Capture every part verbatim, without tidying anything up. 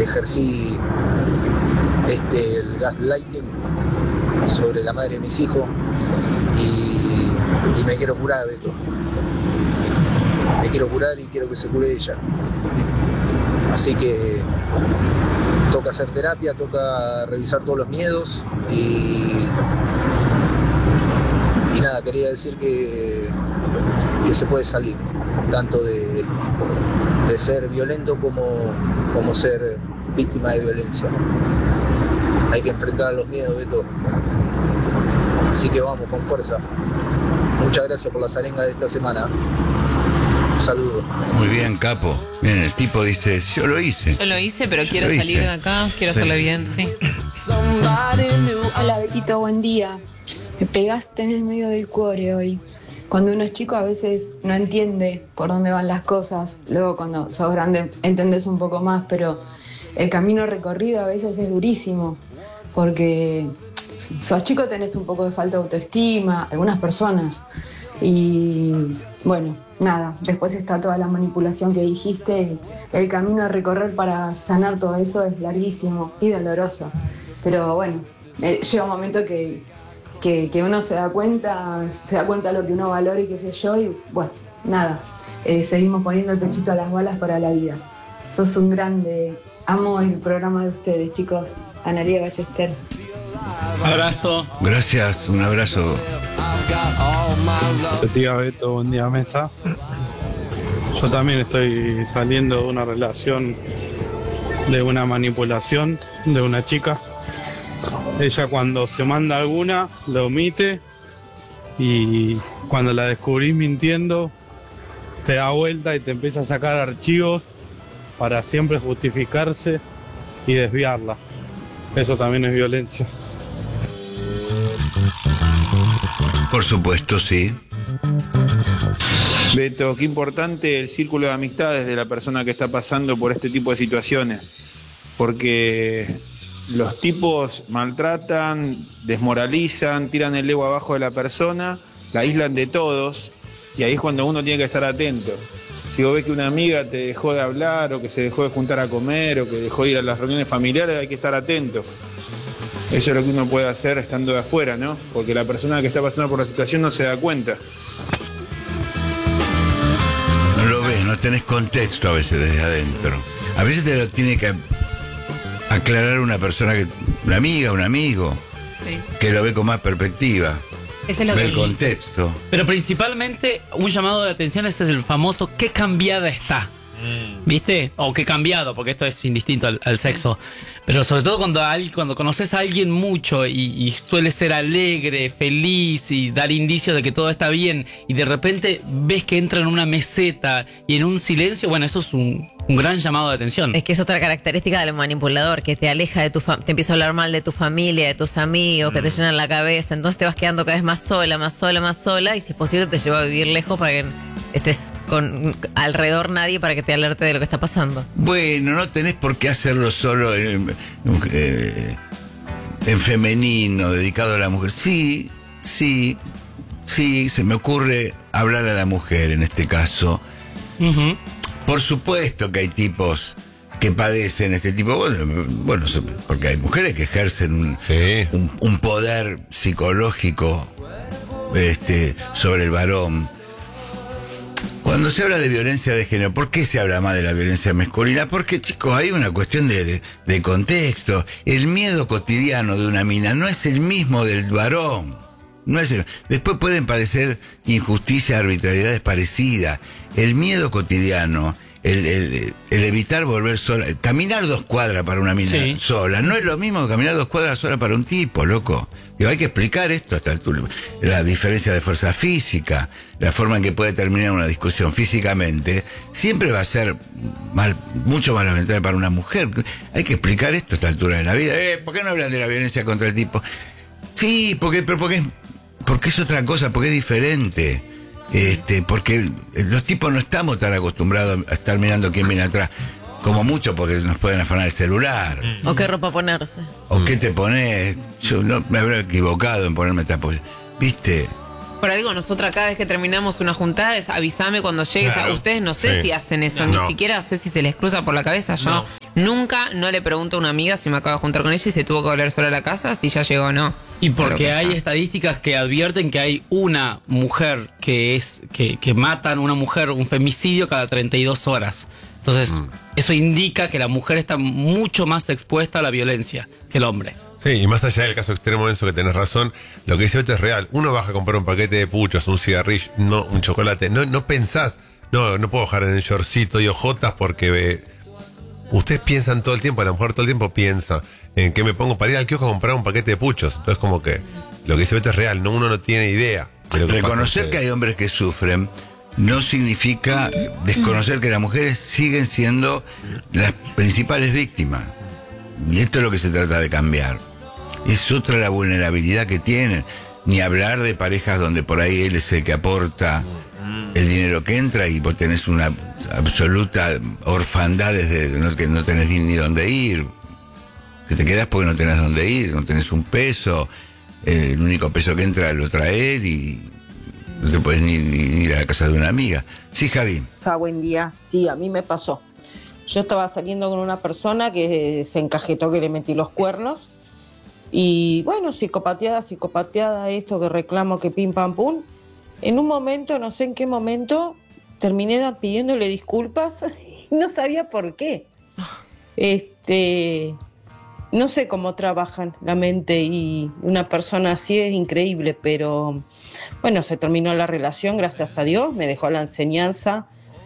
ejercí este, el gaslighting sobre la madre de mis hijos y, y me quiero curar, Beto. Me quiero curar y quiero que se cure ella. Así que toca hacer terapia, toca revisar todos los miedos y, y nada, quería decir que, que se puede salir tanto de, de ser violento como, como ser víctima de violencia. Hay que enfrentar a los miedos, Beto. Así que vamos, con fuerza. Muchas gracias por las arengas de esta semana. Un saludo. Muy bien, capo. Bien, el tipo dice, yo lo hice. Yo lo hice, pero quiero Lo salir hice. de acá, quiero Sí. hacerlo bien, sí. Hola Betito, buen día. Me pegaste en el medio del cuore hoy. Cuando uno es chico a veces no entiende por dónde van las cosas. Luego cuando sos grande entendés un poco más, pero el camino recorrido a veces es durísimo. Porque sos chico, tenés un poco de falta de autoestima, algunas personas. Y bueno, nada, después está toda la manipulación que dijiste. El camino a recorrer para sanar todo eso es larguísimo y doloroso. Pero bueno, eh, llega un momento que, que, que uno se da cuenta, se da cuenta de lo que uno valora y qué sé yo, y bueno, nada, eh, seguimos poniendo el pechito a las balas para la vida. Sos un grande, amo el programa de ustedes, chicos. Analía Ballester. Abrazo. Gracias, un abrazo. Buen día, Beto, buen día, mesa. Yo también estoy saliendo de una relación de una manipulación de una chica. Ella cuando se manda alguna, la omite y cuando la descubrís mintiendo, te da vuelta y te empieza a sacar archivos para siempre justificarse y desviarla. Eso también es violencia. Por supuesto, sí. Beto, qué importante el círculo de amistades de la persona que está pasando por este tipo de situaciones, porque los tipos maltratan, desmoralizan, tiran el ego abajo de la persona, la aíslan de todos, y ahí es cuando uno tiene que estar atento. Si vos ves que una amiga te dejó de hablar, o que se dejó de juntar a comer, o que dejó de ir a las reuniones familiares, hay que estar atento. Eso es lo que uno puede hacer estando de afuera, ¿no? Porque la persona que está pasando por la situación no se da cuenta. No lo ves, no tenés contexto a veces desde adentro. A veces te lo tiene que aclarar una persona, que, una amiga, un amigo, Sí. que lo ve con más perspectiva. Eso es lo Ve que el contexto. Pero principalmente un llamado de atención, este es el famoso qué cambiada está. ¿Viste? O qué cambiado, porque esto es indistinto al, al sexo. Pero sobre todo cuando, hay, cuando conoces a alguien mucho y, y suele ser alegre, feliz y dar indicios de que todo está bien, y de repente ves que entra en una meseta y en un silencio, bueno, eso es un, un gran llamado de atención. Es que es otra característica del manipulador, que te aleja de tu fa- te empieza a hablar mal de tu familia, de tus amigos, que te llenan la cabeza, entonces te vas quedando cada vez más sola, más sola, más sola, y si es posible te lleva a vivir lejos para que estés con alrededor nadie para que te alerte de lo que está pasando. Bueno, no tenés por qué hacerlo solo en, eh, en femenino, dedicado a la mujer. Sí, sí, sí, se me ocurre hablar a la mujer en este caso. Uh-huh. Por supuesto que hay tipos que padecen este tipo, bueno, bueno, porque hay mujeres que ejercen un, Sí. un, un poder psicológico este, sobre el varón. Cuando se habla de violencia de género, ¿por qué se habla más de la violencia masculina? Porque, chicos, hay una cuestión de, de, de contexto. El miedo cotidiano de una mina no es el mismo del varón. No es el... Después pueden padecer injusticias, arbitrariedades parecidas. El miedo cotidiano, el, el, el evitar volver sola, caminar dos cuadras para una mina Sí. sola, no es lo mismo que caminar dos cuadras sola para un tipo, loco. Digo, hay que explicar esto hasta el altura. La diferencia de fuerza física, la forma en que puede terminar una discusión físicamente, siempre va a ser mal, mucho más lamentable para una mujer. Hay que explicar esto a esta altura de la vida. Eh, ¿por qué no hablan de la violencia contra el tipo? Sí, porque, pero porque, porque es otra cosa, porque es diferente. Este, porque los tipos no estamos tan acostumbrados a estar mirando quién viene atrás. Como mucho porque nos pueden afanar el celular. O qué ropa ponerse. ¿O qué te pones? Yo no me habré equivocado en ponerme esta posición. ¿Viste? Por algo, nosotras cada vez que terminamos una juntada es avisame cuando llegues. Claro. A ustedes no sé Sí. si hacen eso, No. ni siquiera sé si se les cruza por la cabeza. Yo No. Nunca no le pregunto a una amiga si me acabo de juntar con ella y se tuvo que volver sola a la casa, si ya llegó o no. Y porque Pero hay está. estadísticas que advierten que hay una mujer que es que, que matan una mujer, un femicidio cada treinta y dos horas. Entonces, mm. eso indica que la mujer está mucho más expuesta a la violencia que el hombre. Sí, y más allá del caso extremo, Enzo, que tenés razón, lo que dice Beto es real. Uno baja a comprar un paquete de puchos, un cigarrillo, no, un chocolate. No, no pensás, no, no puedo bajar en el shortcito y ojotas porque eh, ustedes piensan todo el tiempo, la mujer todo el tiempo piensa en que me pongo para ir al kiosco a comprar un paquete de puchos. Entonces, como que lo que dice Beto es real, no, uno no tiene idea de lo que Reconocer pasa. que hay hombres que sufren no significa desconocer que las mujeres siguen siendo las principales víctimas. Y esto es lo que se trata de cambiar. Es otra la vulnerabilidad que tienen. Ni hablar de parejas donde por ahí él es el que aporta el dinero que entra y vos tenés una absoluta orfandad desde no, que no tenés ni dónde ir. Que te quedás porque no tenés dónde ir, no tenés un peso. Eh, el único peso que entra lo trae él y no te puedes ni, ni ir a la casa de una amiga. Sí, Javi. Ah, buen día. Sí, a mí me pasó. Yo estaba saliendo con una persona que se encajetó que le metí los cuernos. Y bueno, psicopateada, psicopateada, esto que reclamo, que pim pam pum. En un momento, no sé en qué momento, terminé pidiéndole disculpas y no sabía por qué. Este, no sé cómo trabajan la mente y una persona así es increíble, pero bueno, se terminó la relación, gracias a Dios, me dejó la enseñanza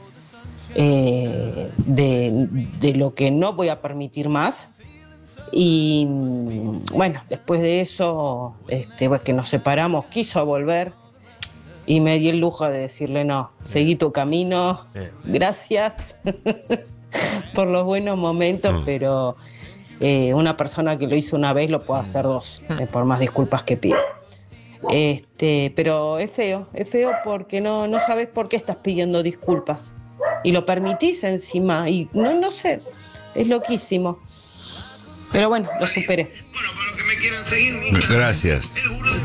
eh, de, de lo que no voy a permitir más. Y bueno, después de eso, este, pues que nos separamos, quiso volver y me di el lujo de decirle no, seguí tu camino, gracias por los buenos momentos, mm. pero eh, una persona que lo hizo una vez lo puede hacer dos, eh, por más disculpas que pida. Este, pero es feo, es feo porque no, no sabes por qué estás pidiendo disculpas y lo permitís encima y no, no sé, es loquísimo. Pero bueno, lo superé. Bueno, para los que me quieran seguir, gracias.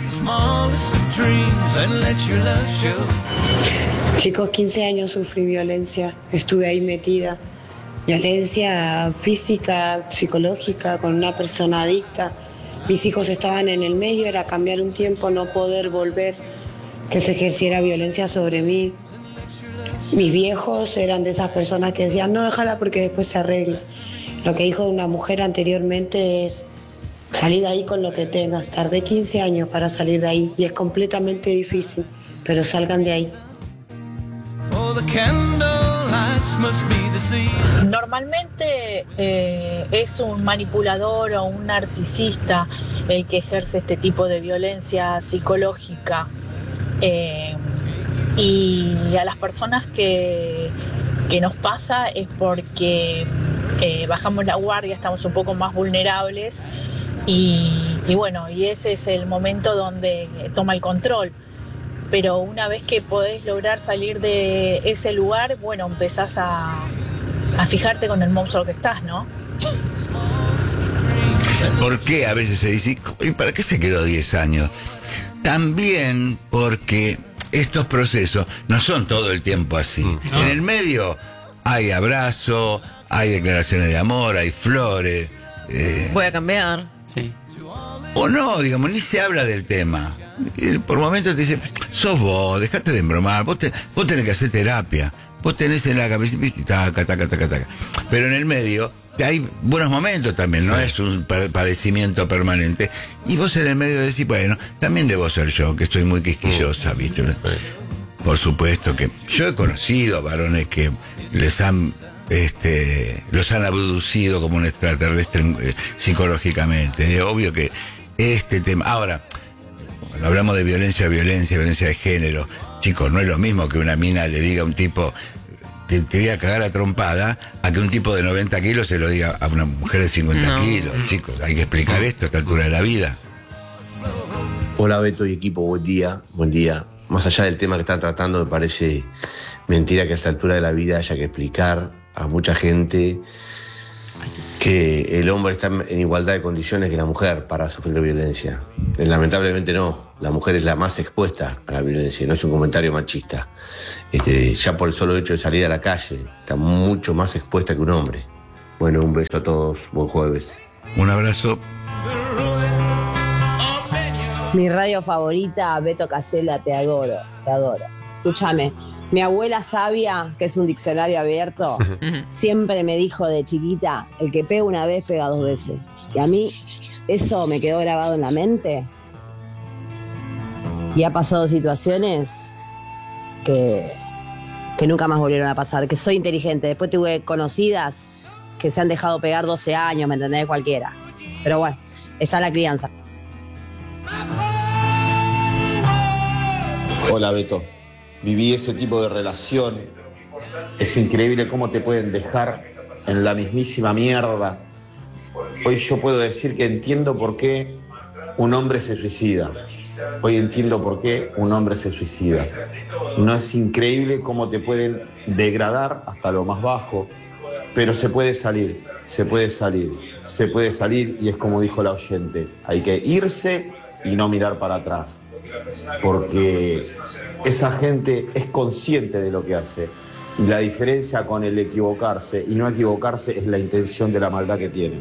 Chicos, quince años sufrí violencia, estuve ahí metida. Violencia física, psicológica, con una persona adicta. Mis hijos estaban en el medio, era cambiar un tiempo, no poder volver, que se ejerciera violencia sobre mí. Mis viejos eran de esas personas que decían, no, déjala porque después se arregla. Lo que dijo una mujer anteriormente es, salí de ahí con lo que tengas. Tardé quince años para salir de ahí y es completamente difícil, pero salgan de ahí. Normalmente eh, es un manipulador o un narcisista el que ejerce este tipo de violencia psicológica eh, y a las personas que, que nos pasa es porque eh, bajamos la guardia, estamos un poco más vulnerables y, y bueno, y ese es el momento donde toma el control. Pero una vez que podés lograr salir de ese lugar, bueno, empezás a, a fijarte con el monstruo que estás, ¿no? ¿Por qué a veces se dice, ¿y para qué se quedó diez años? También porque estos procesos no son todo el tiempo así. No. En el medio hay abrazo, hay declaraciones de amor, hay flores. Eh, Voy a cambiar. Sí. O no, digamos, ni se habla del tema. Por momentos te dice, sos vos, dejate de embromar, vos, te, vos tenés que hacer terapia, vos tenés en la cabeza, taca, taca, taca, taca. Pero en el medio hay buenos momentos también, no sí. Es un padecimiento permanente. Y vos en el medio decís, bueno, también debo ser yo, que estoy muy quisquillosa, ¿viste? Por supuesto que yo he conocido varones que les han, este, los han abducido como un extraterrestre eh, psicológicamente. Es obvio que este tema, ahora, cuando hablamos de violencia, violencia, violencia de género, chicos, no es lo mismo que una mina le diga a un tipo, te, te voy a cagar a trompada, a que un tipo de noventa kilos se lo diga a una mujer de cincuenta no. kilos. Chicos, hay que explicar esto a esta altura de la vida. Hola Beto y equipo, buen día, buen día. Más allá del tema que están tratando, me parece mentira que a esta altura de la vida haya que explicar a mucha gente que el hombre está en igualdad de condiciones que la mujer para sufrir violencia. Lamentablemente no, la mujer es la más expuesta a la violencia, no es un comentario machista. Este, ya por el solo hecho de salir a la calle, está mucho más expuesta que un hombre. Bueno, un beso a todos, buen jueves. Un abrazo. Mi radio favorita, Beto Casella, te adoro, te adoro. Escúchame, mi abuela sabia, que es un diccionario abierto, siempre me dijo de chiquita, el que pega una vez, pega dos veces. Y a mí eso me quedó grabado en la mente. Y ha pasado situaciones que, que nunca más volvieron a pasar, que soy inteligente. Después tuve conocidas que se han dejado pegar doce años, ¿me entendés? Cualquiera. Pero bueno, está la crianza. Hola Beto, viví ese tipo de relación, es increíble cómo te pueden dejar en la mismísima mierda. Hoy yo puedo decir que entiendo por qué un hombre se suicida, hoy entiendo por qué un hombre se suicida. No es increíble cómo te pueden degradar hasta lo más bajo, pero se puede salir, se puede salir, se puede salir y es como dijo la oyente, hay que irse y no mirar para atrás. Porque esa gente es consciente de lo que hace y la diferencia con el equivocarse y no equivocarse es la intención de la maldad que tienen.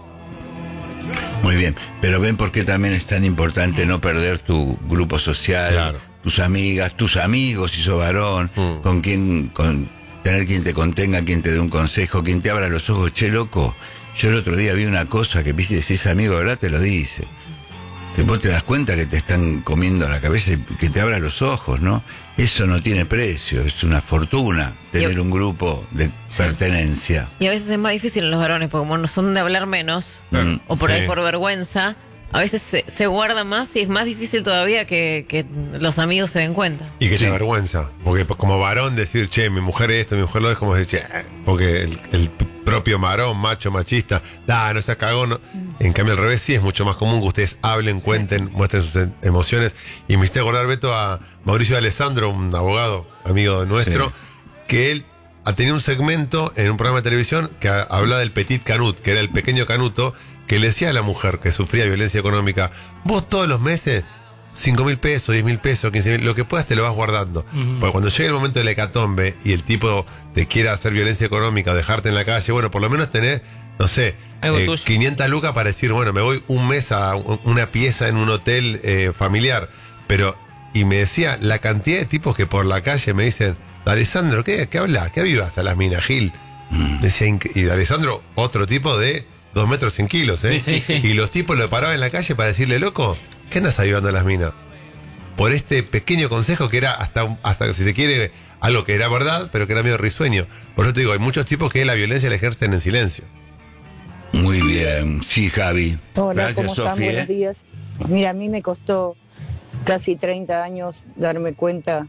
Muy bien, pero ven por qué también es tan importante no perder tu grupo social, claro. Tus amigas, tus amigos si sos varón, mm. con quien, con tener quien te contenga, quien te dé un consejo, quien te abra los ojos. Che, loco, yo el otro día vi una cosa que, viste, si es amigo de verdad te lo dice. Que vos te das cuenta que te están comiendo la cabeza y que te abra los ojos, ¿no? Eso no tiene precio, es una fortuna tener Yo, un grupo de pertenencia. Y a veces es más difícil en los varones, porque como no son de hablar menos, mm, o por sí. ahí por vergüenza, a veces se, se guarda más y es más difícil todavía que, que los amigos se den cuenta. Y que sí. te avergüenza, porque como varón decir, che, mi mujer esto, mi mujer lo es, como decir, che, porque el, el propio varón, macho, machista, da, no seas cagón. No. En cambio, al revés, sí es mucho más común que ustedes hablen, cuenten, muestren sus emociones. Y me hiciste acordar, Beto, a Mauricio de Alessandro, un abogado amigo nuestro, sí. que él tenía un segmento en un programa de televisión que hablaba del Petit Canut, que era el pequeño canuto, que le decía a la mujer que sufría violencia económica, vos todos los meses, cinco mil pesos, diez mil pesos, quince mil, lo que puedas te lo vas guardando. Uh-huh. Porque cuando llegue el momento del hecatombe y el tipo te quiera hacer violencia económica o dejarte en la calle, bueno, por lo menos tenés, no sé, eh, quinientas lucas para decir, bueno, me voy un mes a una pieza en un hotel eh, familiar. Pero, y me decía, la cantidad de tipos que por la calle me dicen, Alessandro, ¿qué, qué hablas? ¿Qué avivas a las minas, Gil? Mm. Decía, y de Alessandro, otro tipo de dos metros cien kilos, ¿eh? Sí, sí, sí. Y los tipos lo paraban en la calle para decirle, loco, ¿qué andas avivando a las minas? Por este pequeño consejo que era hasta, hasta si se quiere, algo que era verdad, pero que era medio risueño. Por eso te digo, hay muchos tipos que la violencia la ejercen en silencio. Muy bien, sí, Javi. Hola, gracias, ¿cómo están? Sofi, Buenos ¿eh? días. Mira, a mí me costó casi treinta años darme cuenta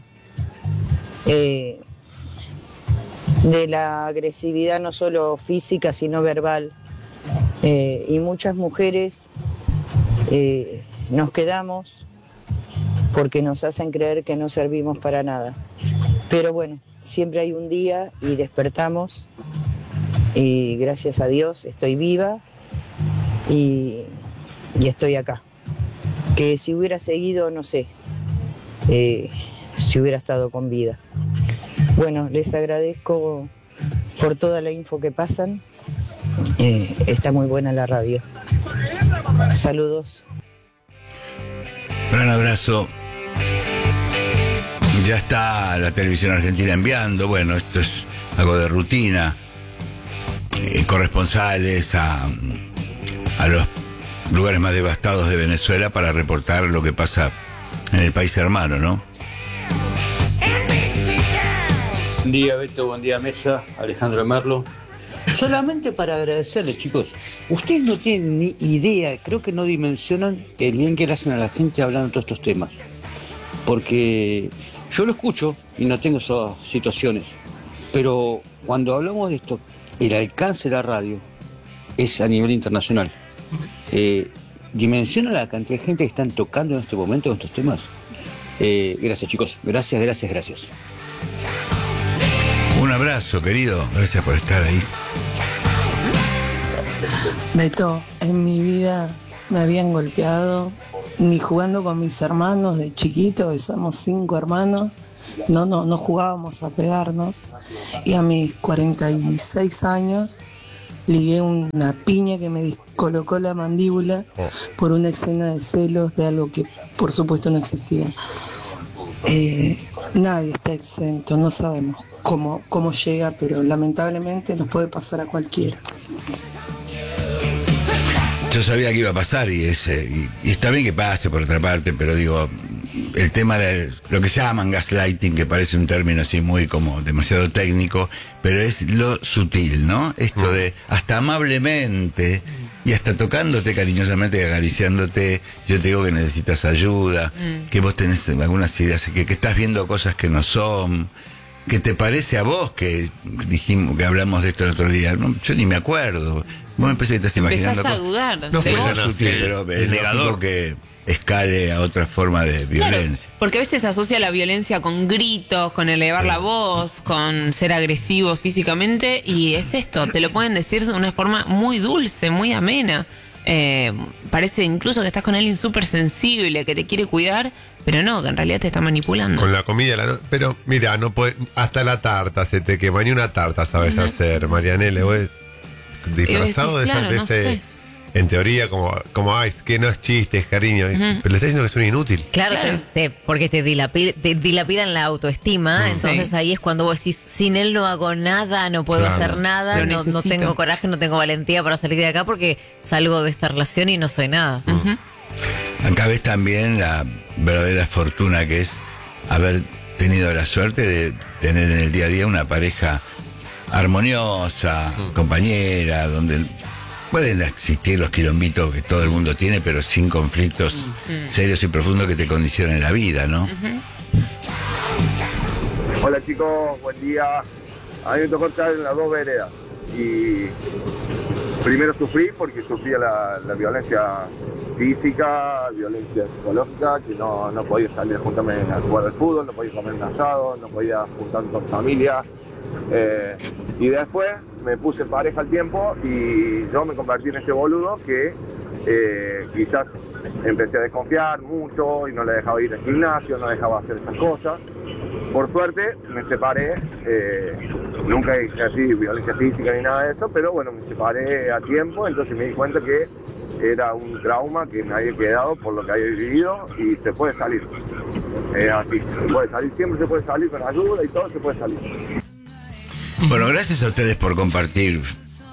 eh, de la agresividad no solo física, sino verbal. Eh, y muchas mujeres eh, nos quedamos porque nos hacen creer que no servimos para nada. Pero bueno, siempre hay un día y despertamos y gracias a Dios estoy viva y, y estoy acá. Que si hubiera seguido, no sé, eh, si hubiera estado con vida. Bueno, les agradezco por toda la info que pasan. Eh, está muy buena la radio. Saludos. Gran abrazo. Ya está la televisión argentina enviando, bueno, esto es algo de rutina. Eh, corresponsales a, a los lugares más devastados de Venezuela para reportar lo que pasa en el país hermano, ¿no? Buen día, Beto, buen día, Mesa, Alejandro Merlo. Solamente para agradecerles, chicos. Ustedes no tienen ni idea, creo que no dimensionan el bien que le hacen a la gente hablando de todos estos temas. Porque yo lo escucho y no tengo esas situaciones. Pero cuando hablamos de esto, el alcance de la radio es a nivel internacional. Eh, ¿Dimensiona la cantidad de gente que están tocando en este momento estos temas? Eh, gracias, chicos. Gracias, gracias, gracias. Un abrazo, querido. Gracias por estar ahí. Beto, en mi vida me habían golpeado, ni jugando con mis hermanos de chiquito, que somos cinco hermanos, no, no, no jugábamos a pegarnos. Y a mis cuarenta y seis años ligué una piña que me descolocó la mandíbula por una escena de celos de algo que por supuesto no existía. Eh, nadie está exento, no sabemos cómo, cómo llega, pero lamentablemente nos puede pasar a cualquiera. Yo sabía que iba a pasar y, ese, y, y está bien que pase por otra parte, pero digo, el tema de lo que llaman gaslighting, que parece un término así muy como demasiado técnico, pero es lo sutil, ¿no? Esto de hasta amablemente y hasta tocándote cariñosamente y acariciándote, yo te digo que necesitas ayuda, mm. que vos tenés algunas ideas, que, que estás viendo cosas que no son, que te parece a vos que dijimos, que hablamos de esto el otro día, no, yo ni me acuerdo. Vos me empecé, estás imaginando. Empezás a dudar. No fue de tan vos. sutil, el, pero el es negador. lógico que escale a otra forma de violencia. Claro, porque a veces se asocia la violencia con gritos, con elevar la voz, con ser agresivo físicamente, y es esto, te lo pueden decir de una forma muy dulce, muy amena. Eh, parece incluso que estás con alguien súper sensible, que te quiere cuidar, pero no, que en realidad te está manipulando. Con la comida, la no, pero mira, no puede, hasta la tarta se te quema, ni una tarta sabes no. hacer, Marianela, vos disfrazado de, claro, esa, de no ese, sé. en teoría, como, como ay, que no es chiste, es cariño, uh-huh. pero le estás diciendo que es un inútil. Claro, claro. Te, te, porque te, dilapid, te dilapidan la autoestima, sí. entonces sí. ahí es cuando vos decís, sin él no hago nada, no puedo claro. hacer nada, no, no tengo coraje, no tengo valentía para salir de acá porque salgo de esta relación y no soy nada. Uh-huh. Acá ves también la verdadera fortuna que es haber tenido la suerte de tener en el día a día una pareja armoniosa, uh-huh. compañera, donde pueden existir los quilombitos que todo el mundo tiene, pero sin conflictos uh-huh. serios y profundos que te condicionen la vida, ¿no? Uh-huh. Hola chicos, buen día. A mí me tocó estar en las dos veredas y primero sufrí porque sufría la, la violencia física, violencia psicológica, que no, no podía salir a juntarme a jugar al fútbol, no podía comer un asado, no podía juntarme con familia. Eh, y después me puse en pareja al tiempo y yo me convertí en ese boludo que eh, quizás empecé a desconfiar mucho y no le dejaba ir al gimnasio, no dejaba hacer esas cosas. Por suerte me separé, eh, nunca ejercí violencia física ni nada de eso, pero bueno, me separé a tiempo, entonces me di cuenta que era un trauma que me había quedado por lo que había vivido y se puede salir. Es eh, así, se puede salir, siempre se puede salir con ayuda y todo se puede salir. Bueno, gracias a ustedes por compartir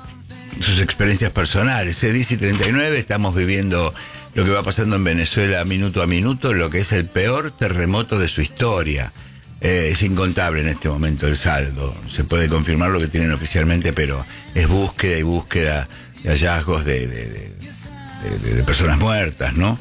sus experiencias personales. C diez y treinta y nueve, estamos viviendo lo que va pasando en Venezuela minuto a minuto, lo que es el peor terremoto de su historia. Eh, es incontable en este momento el saldo. Se puede confirmar lo que tienen oficialmente, pero es búsqueda y búsqueda de hallazgos de, de, de, de, de personas muertas, ¿no?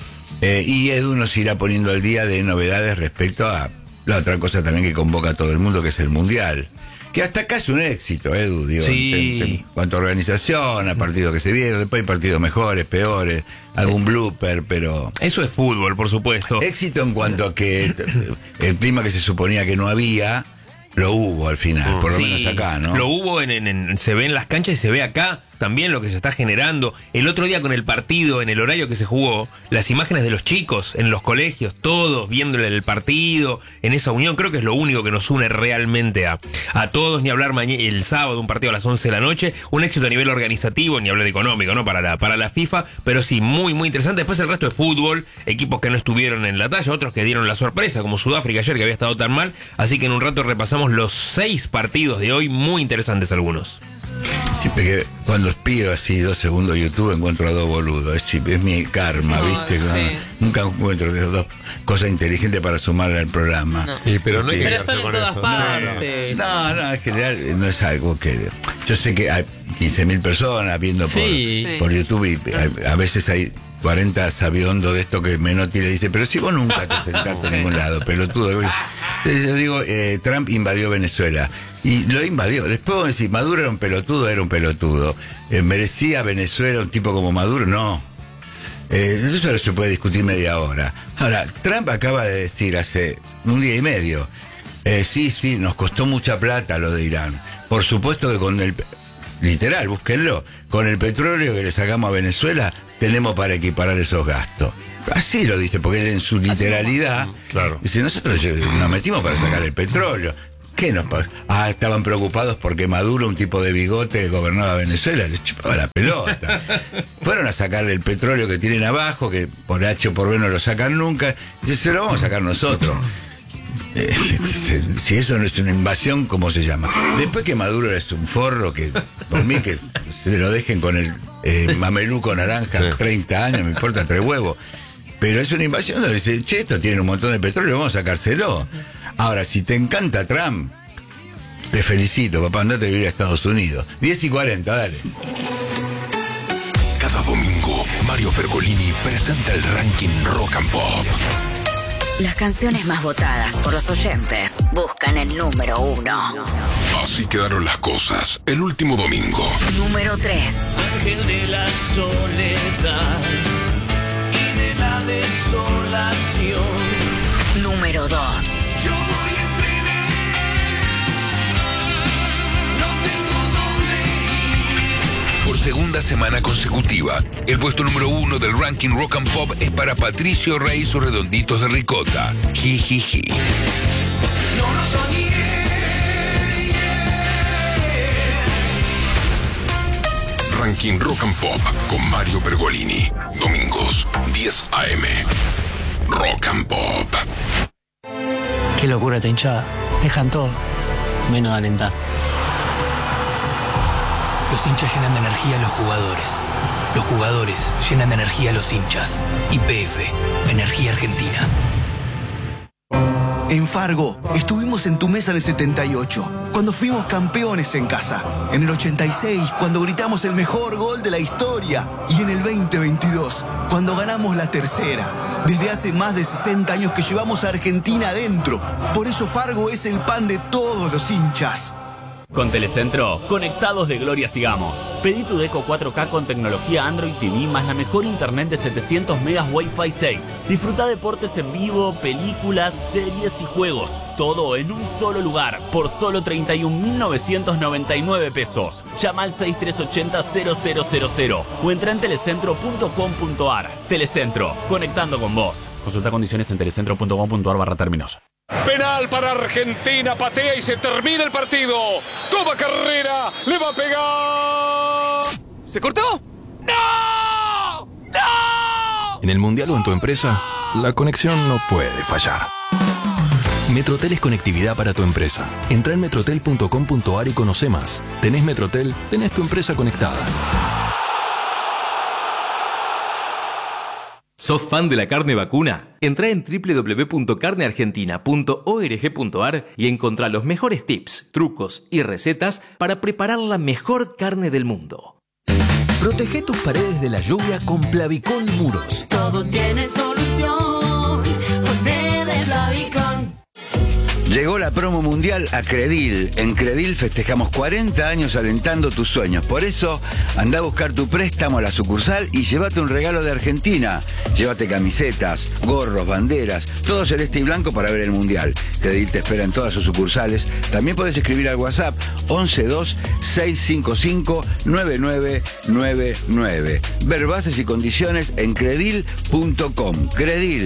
Eh, y Edu nos irá poniendo al día de novedades respecto a la otra cosa también que convoca a todo el mundo, que es el Mundial. Que hasta acá es un éxito, Edu, digo, sí. en, en cuanto a organización, a partidos que se vieron, después hay partidos mejores, peores, algún blooper, pero... Eso es fútbol, por supuesto. Éxito en cuanto a que el clima que se suponía que no había, lo hubo al final, por lo sí, menos acá, ¿no? Lo hubo, en, en, en, se ve en las canchas y se ve acá también lo que se está generando. El otro día con el partido, en el horario que se jugó, las imágenes de los chicos en los colegios, todos viéndole el partido, en esa unión, creo que es lo único que nos une realmente a, a todos, ni hablar mañana, el sábado, un partido a las once de la noche, un éxito a nivel organizativo, ni hablar económico, ¿no? Para la, para la FIFA, pero sí, muy, muy interesante. Después el resto de fútbol, equipos que no estuvieron en la talla, otros que dieron la sorpresa, como Sudáfrica ayer, que había estado tan mal, así que en un rato repasamos los seis partidos de hoy, muy interesantes algunos. Sí, porque cuando pido así dos segundos YouTube encuentro a dos boludos. Es, es mi karma, no, ¿viste? Sí. No, nunca encuentro dos cosas inteligentes para sumarle al programa. No. Sí, pero no hay que pero están en todas eso. partes. No, no, en general no es algo que... Yo sé que hay quince mil personas viendo por, sí. por YouTube y a, a veces hay cuarenta sabiondos de esto que Menotti le dice, pero si vos nunca te sentaste en ningún lado, pelotudo. Yo digo, eh, Trump invadió Venezuela y lo invadió. Después vos decís, Maduro era un pelotudo, era un pelotudo. Eh, ¿Merecía Venezuela un tipo como Maduro? No. Eh, eso se puede discutir media hora. Ahora, Trump acaba de decir hace un día y medio, eh, sí, sí, nos costó mucha plata lo de Irán. Por supuesto que con el... Literal, búsquenlo. Con el petróleo que le sacamos a Venezuela, tenemos para equiparar esos gastos. Así lo dice, porque él en su literalidad, claro. dice, nosotros nos metimos para sacar el petróleo. ¿Qué nos pasó? Ah, estaban preocupados porque Maduro, un tipo de bigote, gobernaba Venezuela, les chupaba la pelota. Fueron a sacarle el petróleo que tienen abajo, que por H o por B no lo sacan nunca, y se lo vamos a sacar nosotros. Eh, si, si eso no es una invasión, ¿cómo se llama? Después que Maduro es un forro, que por mí que se lo dejen con el eh, mameluco naranja, sí. treinta años, me importa tres huevos. Pero es una invasión donde dice, che, esto tiene un montón de petróleo, vamos a sacárselo. Ahora, si te encanta Trump, te felicito, papá, andate a vivir a Estados Unidos. diez y cuarenta, dale. Cada domingo, Mario Pergolini presenta el ranking Rock and Pop. Las canciones más votadas por los oyentes buscan el número uno. Así quedaron las cosas el último domingo. Número tres. Ángel de la soledad y de la desolación. Número dos. Yo voy en tren, no tengo dónde ir. Por segunda semana consecutiva, el puesto número uno del ranking Rock and Pop es para Patricio Rey y sus redonditos de ricota. Jijiji. No lo soñé. Ranking Rock and Pop con Mario Pergolini. Domingos, diez a eme. Rock and Pop. Qué locura esta hinchada. Dejan todo, menos alentar. Los hinchas llenan de energía a los jugadores. Los jugadores llenan de energía a los hinchas. Y P F, Energía Argentina. En Fargo, estuvimos en tu mesa en el setenta y ocho, cuando fuimos campeones en casa. En el ochenta y seis, cuando gritamos el mejor gol de la historia. Y en el veinte veintidós, cuando ganamos la tercera. Desde hace más de sesenta años que llevamos a Argentina adentro. Por eso Fargo es el pan de todos los hinchas. Con Telecentro, conectados de gloria sigamos. Pedí tu Deco cuatro K con tecnología Android T V más la mejor internet de setecientos megas Wi-Fi seis. Disfruta deportes en vivo, películas, series y juegos. Todo en un solo lugar, por solo treinta y un mil novecientos noventa y nueve pesos. Llama al seis tres ocho cero cero cero cero cero o entra en telecentro punto com punto ar. Telecentro, conectando con vos. Consulta condiciones en telecentro punto com punto ar barra términos. Penal para Argentina, patea y se termina el partido. Toma carrera, le va a pegar. ¿Se cortó? ¡No! ¡No! En el Mundial o en tu empresa, la conexión no puede fallar. Metrotel es conectividad para tu empresa. Entra en metrotel punto com punto ar y conoce más. Tenés Metrotel, tenés tu empresa conectada. ¿Sos fan de la carne vacuna? Entrá en doble u doble u doble u punto carne argentina punto org punto ar y encontrá los mejores tips, trucos y recetas para preparar la mejor carne del mundo. Protege tus paredes de la lluvia con Plavicón Muros. Todo tiene solución con D de Plavicón. Llegó la promo mundial a Credil. En Credil festejamos cuarenta años alentando tus sueños. Por eso, anda a buscar tu préstamo a la sucursal y llévate un regalo de Argentina. Llévate camisetas, gorros, banderas, todo celeste y blanco para ver el mundial. Credil te espera en todas sus sucursales. También puedes escribir al WhatsApp once dos seis cinco cinco nueve nueve nueve nueve. Ver bases y condiciones en credil punto com. Credil.